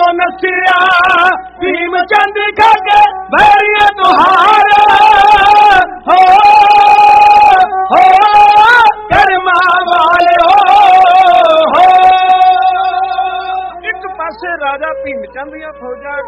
ਨਸਿਆ ਭੀਮ ਚੰਦ ਖਾਗੇ ਭੈਰੀਏ ਤੁਹਾਰ ਹੋ ਕਰਮਾ ਵਾਲਿਓ ਹੋ। ਇੱਕ ਪਾਸੇ ਰਾਜਾ ਭੀਮ ਚੰਦ ਦੀਆਂ ਫੌਜਾਂ